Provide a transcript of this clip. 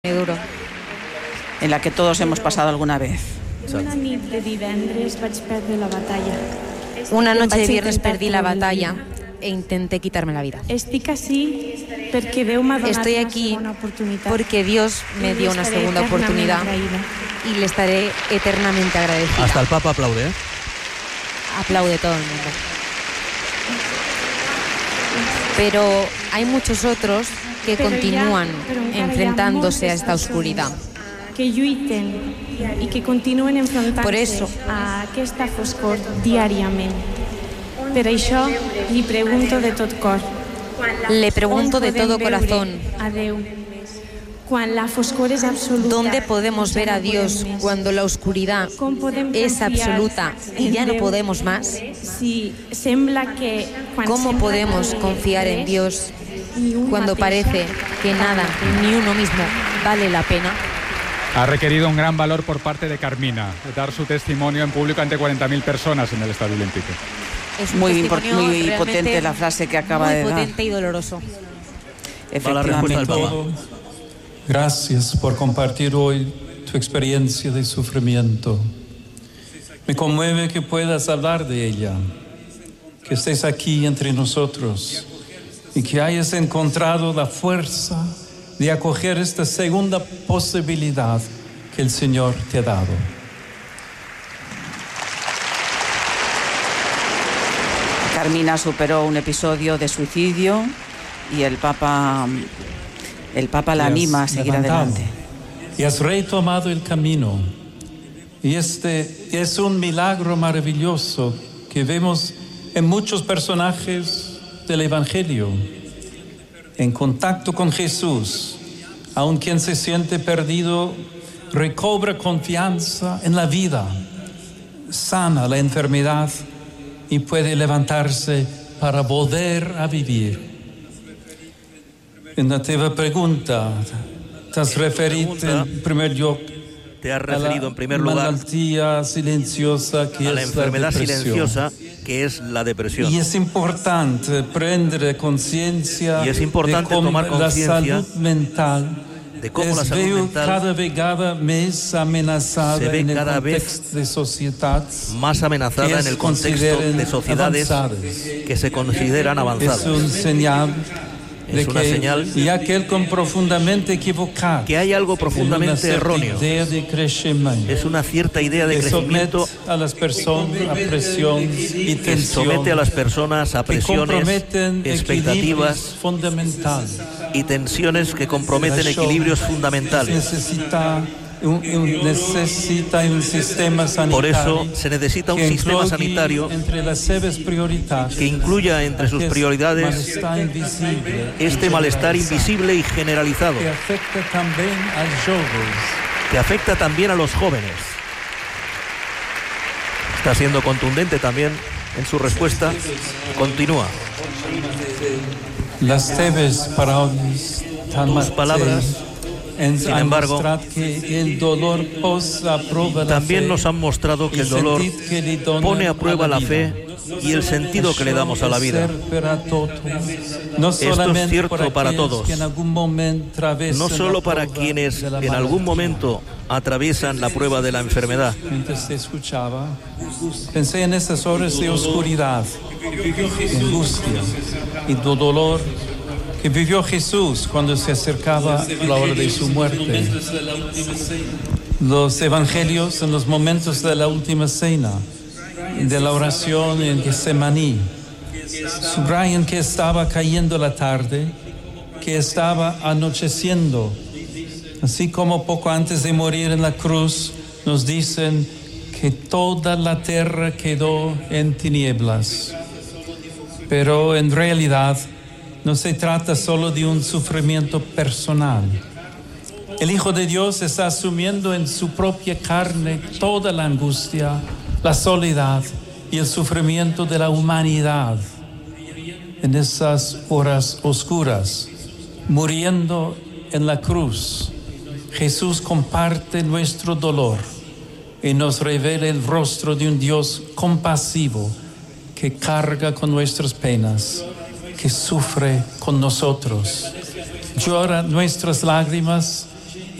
duro, en la que todos hemos pasado alguna vez. Una nit de divendres vaig perdre la batalla. Una noche de viernes perdí la batalla e intenté quitarme la vida. Estic ací perquè Déu m'ha donat Estoy una aquí segona oportunitat. porque Dios me dio una segunda oportunidad y le estaré eternamente agradecida. Hasta el Papa aplaude, ¿eh? Aplaude todo el mundo. Pero hay muchos otros que continúan enfrentándose a esta oscuridad. Que lluiten i que continuen enfrontant-se Por eso, a aquesta foscor diàriament. Per això li pregunto de tot cor. le pregunto de todo corazón, A Déu, quan la foscor és absoluta. ¿dónde podemos ver a Dios cuando la oscuridad Com podem es confiar absoluta y ya no en Déu podemos más? si sembla que quan ¿Cómo sembla podemos que confiar en res Dios ni un cuando mateix parece que nada, ni uno mismo, vale la pena? Ha requerido un gran valor por parte de Carmina, dar su testimonio en público ante 40.000 personas en el Estadio Olímpico. Es un Muy testimonio muy realmente potente la frase que acaba muy de dar. potente y doloroso. Va la respuesta del Papa. Gracias por compartir hoy tu experiencia de sufrimiento. Me conmueve que puedas hablar de ella, que estés aquí entre nosotros y que hayas encontrado la fuerza de acoger esta segunda posibilidad que el Señor te ha dado. Carmina superó un episodio de suicidio y el Papa la anima a seguir adelante. Y has retomado el camino. Y este es un milagro maravilloso que vemos en muchos personajes del Evangelio. En contacto con Jesús, aun quien se siente perdido, recobra confianza en la vida, sana la enfermedad y puede levantarse para volver a vivir. En la teva pregunta, te has referido en primer lugar Te has referido en primer lugar malaltia silenciosa que a la es enfermedad depresión. silenciosa que es la depresión. Y es importante prender conciencia Y es importante de cómo tomar la conciencia salud mental de cómo la es salud mental cada vegada más amenazada se ve en el cada vez contexto de sociedad más amenazada en el contexto de sociedades que se consideran avanzadas. Es un señal Es una señal y aquel con profundamente equivocado que hay algo profundamente erróneo. idea de crecimiento Es una cierta idea de que crecimiento somete a las personas a presión y que tensión, somete a las personas a que presiones, comprometen expectativas equilibrios fundamentales. y tensiones que comprometen equilibrios fundamentales. Necesita un sistema sanitario. Por eso se necesita un que sistema incluya sanitario entre las seves prioridades que incluya entre sus prioridades malestar invisible este malestar invisible y generalizado que afecta también a los jóvenes. que afecta también a los jóvenes. Está siendo contundente también en su respuesta. Continúa. Las teves palabras Tus palabras, sin embargo, que el dolor posa a prueba la también fe nos han mostrado que el dolor pone a prueba la fe y el sentido que le damos a la vida. Esto es cierto para todos, no solo para quienes en algún momento atraviesan la prueba de la enfermedad. Mientras te escuchaba, pensé en esas horas de oscuridad, de angustia y de dolor que vivió Jesús cuando se acercaba la hora de su muerte. Los evangelios en los momentos de la última cena, de la oración en Getsemaní, subrayan que estaba cayendo la tarde, que estaba anocheciendo. Así como poco antes de morir en la cruz, nos dicen que toda la tierra quedó en tinieblas. Pero en realidad no se trata solo de un sufrimiento personal. El Hijo de Dios está asumiendo en su propia carne toda la angustia, la soledad y el sufrimiento de la humanidad en esas horas oscuras, muriendo en la cruz. Jesús comparte nuestro dolor y nos revela el rostro de un Dios compasivo que carga con nuestras penas, que sufre con nosotros, llora nuestras lágrimas